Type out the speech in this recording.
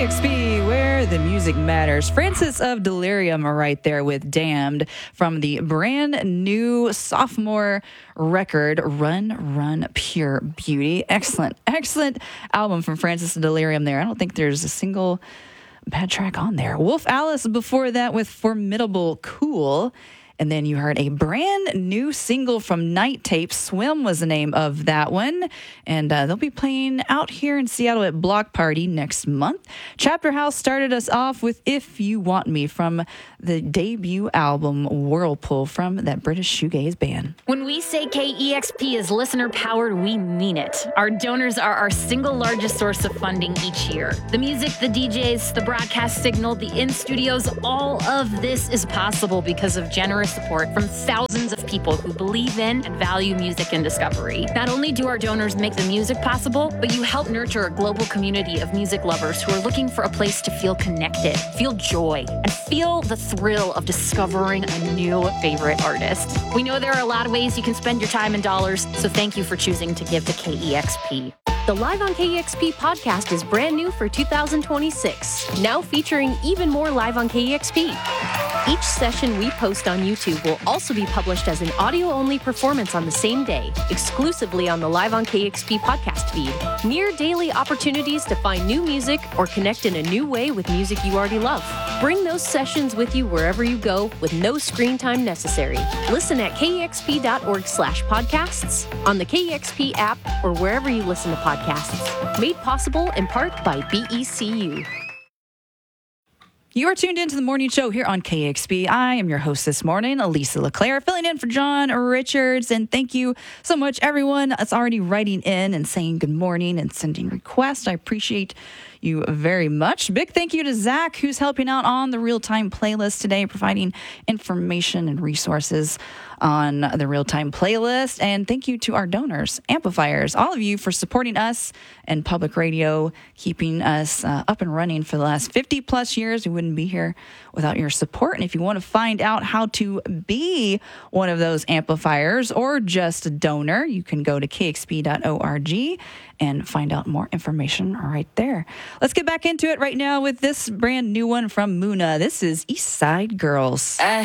KEXP, where the music matters. Francis of Delirium right there with Damned from the brand new sophomore record, Run, Run, Pure Beauty. Excellent album from Francis of Delirium there. I don't think there's a single bad track on there. Wolf Alice before that with Formidable Cool. And then you heard a brand new single from Night Tape. Swim was the name of that one. And they'll be playing out here in Seattle at Block Party next month. Chapter House started us off with If You Want Me from the debut album Whirlpool from that British shoegaze band. When we say KEXP is listener-powered, we mean it. Our donors are our single largest source of funding each year. The music, the DJs, the broadcast signal, the in-studios, all of this is possible because of generous support from thousands of people who believe in and value music and discovery. Not only do our donors make the music possible, but you help nurture a global community of music lovers who are looking for a place to feel connected, feel joy, and feel the thrill of discovering a new favorite artist. We know there are a lot of ways you can spend your time and dollars, so thank you for choosing to give to KEXP. The Live on KEXP podcast is brand new for 2026, now featuring even more Live on KEXP. Each session we post on YouTube will also be published as an audio-only performance on the same day, exclusively on the Live on KEXP podcast feed. Near daily opportunities to find new music or connect in a new way with music you already love. Bring those sessions with you wherever you go with no screen time necessary. Listen at kexp.org/podcasts, on the KEXP app, or wherever you listen to podcasts. Made possible in part by BECU. You are tuned into the morning show here on KEXP. I am your host this morning, Elisa LeClaire, filling in for John Richards. And thank you so much, everyone that's already writing in and saying good morning and sending requests. I appreciate you very much. Big thank you to Zach, who's helping out on the real-time playlist today, providing information and resources on the real-time playlist. And thank you to our donors, amplifiers, all of you for supporting us and public radio, keeping us up and running for the last 50 plus years. We wouldn't be here without your support. And if you want to find out how to be one of those amplifiers or just a donor, you can go to kexp.org and find out more information right there. Let's get back into it right now with this brand new one from Muna. This is East Side Girls.